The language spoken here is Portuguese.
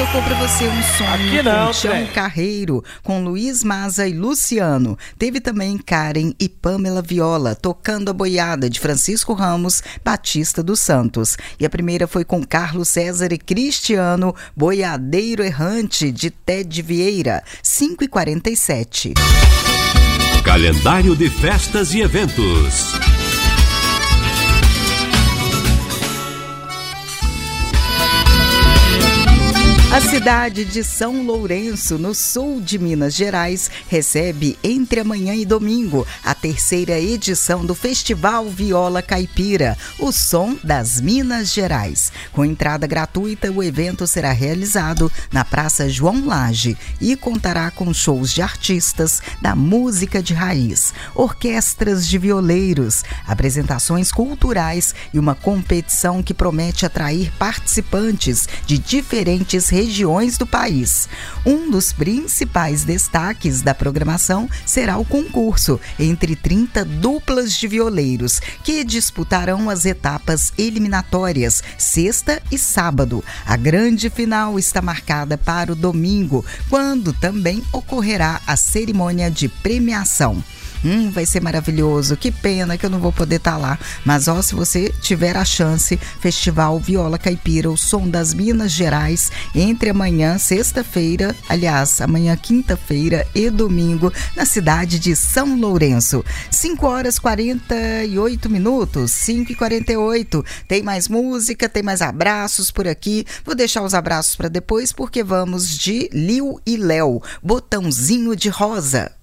tocou pra você Um Sonho Aqui não, com Tião Carreiro, com Luiz Maza e Luciano. Teve também Karen e Pamela Viola, Tocando a Boiada, de Francisco Ramos Batista dos Santos. E a primeira foi com Carlos César e Cristiano, Boiadeiro Errante, de Ted Vieira, 5h47. Calendário de festas e eventos. A cidade de São Lourenço, no sul de Minas Gerais, recebe entre amanhã e domingo a terceira edição do Festival Viola Caipira, o Som das Minas Gerais. Com entrada gratuita, o evento será realizado na Praça João Lage e contará com shows de artistas da música de raiz, orquestras de violeiros, apresentações culturais e uma competição que promete atrair participantes de diferentes regiões do país. Um dos principais destaques da programação será o concurso entre 30 duplas de violeiros que disputarão as etapas eliminatórias sexta e sábado. A grande final está marcada para o domingo, quando também ocorrerá a cerimônia de premiação. Vai ser maravilhoso, que pena que eu não vou poder estar lá, mas se você tiver a chance, Festival Viola Caipira, o Som das Minas Gerais, entre amanhã, sexta-feira, aliás, amanhã, quinta-feira e domingo, na cidade de São Lourenço. 5h48, 5h48, tem mais música, tem mais abraços por aqui, vou deixar os abraços para depois, porque vamos de Liu e Léo, Botãozinho de Rosa.